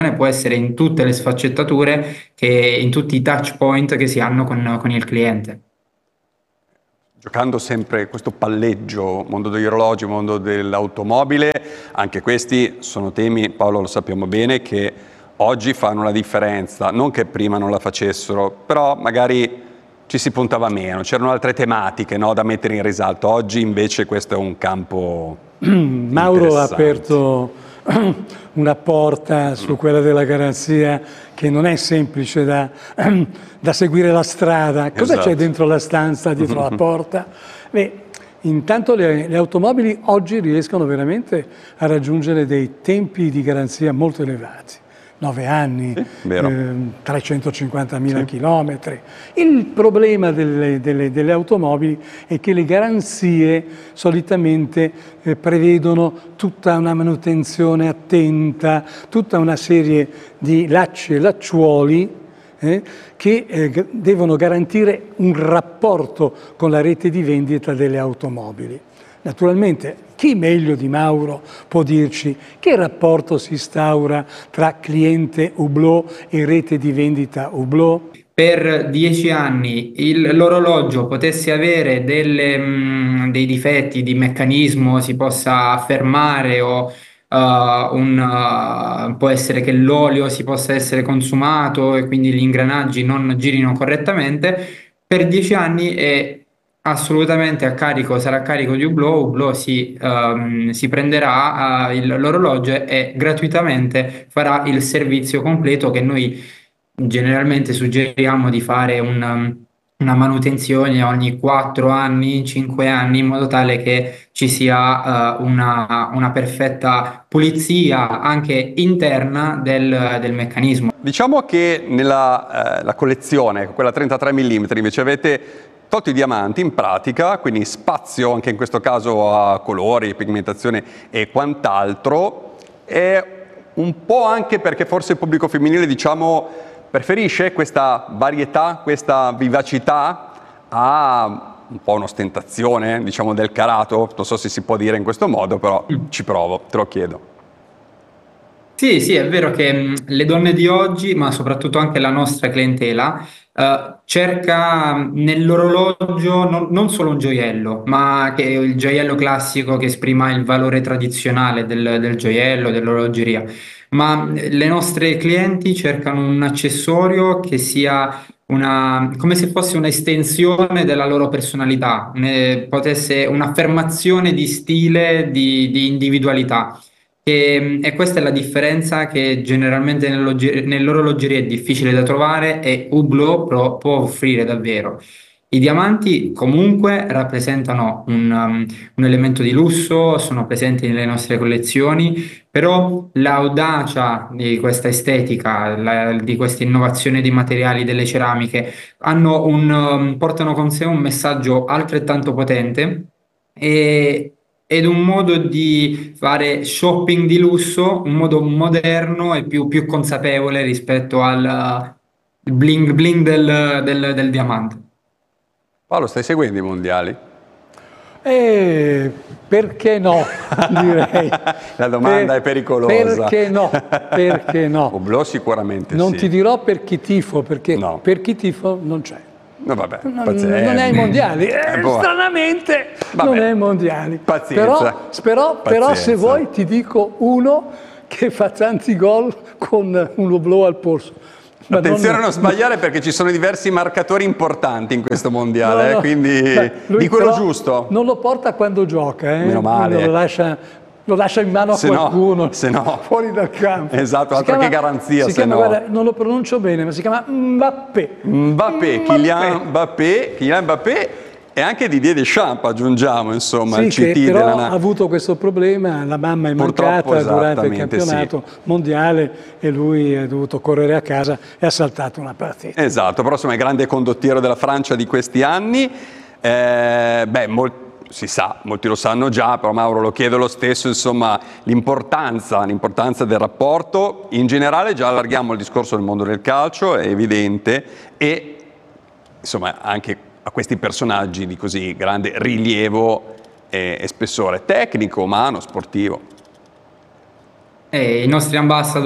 può essere in tutte le sfaccettature, in tutti i touch point che si hanno con il cliente. Giocando sempre questo palleggio, mondo degli orologi, mondo dell'automobile, anche questi sono temi, Paolo lo sappiamo bene, che oggi fanno la differenza, non che prima non la facessero, però magari ci si puntava meno, c'erano altre tematiche, no, da mettere in risalto. Oggi invece questo è un campo Mauro ha interessante. aperto una porta su quella della garanzia che non è semplice da seguire la strada. Cosa Esatto. c'è dentro la stanza, dietro la porta? Beh, intanto le automobili oggi riescono veramente a raggiungere dei tempi di garanzia molto elevati. 9 anni, vero. 350.000 chilometri. Il problema delle automobili è che le garanzie solitamente prevedono tutta una manutenzione attenta, tutta una serie di lacci e lacciuoli che devono garantire un rapporto con la rete di vendita delle automobili. Naturalmente, chi meglio di Mauro può dirci che rapporto si instaura tra cliente Hublot e rete di vendita Hublot? Per 10 anni l'orologio potesse avere dei difetti di meccanismo, si possa fermare o può essere che l'olio si possa essere consumato e quindi gli ingranaggi non girino correttamente, per 10 anni è assolutamente sarà a carico di Hublot. Hublot si prenderà l'orologio e gratuitamente farà il servizio completo che noi generalmente suggeriamo di fare una manutenzione ogni 4 anni, 5 anni, in modo tale che ci sia una perfetta pulizia anche interna del meccanismo. Diciamo che nella la collezione, quella 33 mm, invece avete tolto i diamanti in pratica, quindi spazio anche in questo caso a colori, pigmentazione e quant'altro, e un po' anche perché forse il pubblico femminile, diciamo, preferisce questa varietà, questa vivacità a un po' un'ostentazione, diciamo, del carato. Non so se si può dire in questo modo, però ci provo, te lo chiedo. Sì, sì, è vero che le donne di oggi, ma soprattutto anche la nostra clientela, cerca nell'orologio non solo un gioiello, ma che il gioiello classico che esprima il valore tradizionale del gioiello, dell'orologeria. Ma le nostre clienti cercano un accessorio che sia come se fosse un'estensione della loro personalità, potesse un'affermazione di stile, di individualità. E questa è la differenza che generalmente nell'orologeria è difficile da trovare e Hublot può offrire davvero. I diamanti comunque rappresentano un elemento di lusso, sono presenti nelle nostre collezioni, però l'audacia di questa estetica, di questa innovazione dei materiali, delle ceramiche, portano con sé un messaggio altrettanto potente e- ed un modo di fare shopping di lusso, un modo moderno e più consapevole rispetto al bling bling del diamante. Paolo, stai seguendo i mondiali? Perché no, direi. La domanda è pericolosa. Perché no? Perché no? Hublot sicuramente Non sì. ti dirò per chi tifo, perché No. per chi tifo non c'è. No, vabbè, Non pazienza. è ai mondiali, boh. stranamente Vabbè. non è ai mondiali. Pazienza. Però se Pazienza. vuoi ti dico uno che fa tanti gol con un Hublot al polso. Ma Attenzione a non sbagliare perché ci sono diversi marcatori importanti in questo mondiale, no. quindi Lui di quello però giusto. non lo porta quando gioca, Meno male. Lo lascia in mano a qualcuno, se no. fuori dal campo. Esatto, altro che garanzia, Si se chiama, no. guarda, non lo pronuncio bene, ma si chiama Mbappé. Kylian Mbappé e anche Didier Deschamps, aggiungiamo, insomma, Sì, il CT che però della ha avuto questo problema, la mamma è Purtroppo, mancata durante il esattamente, campionato mondiale e lui è dovuto correre a casa e ha saltato una partita. Esatto, però insomma è grande condottiero della Francia di questi anni. Si sa, molti lo sanno già, però Mauro lo chiedo lo stesso, insomma, l'importanza del rapporto. In generale già allarghiamo il discorso del mondo del calcio, è evidente, e insomma anche a questi personaggi di così grande rilievo e spessore tecnico, umano, sportivo. I nostri ambassador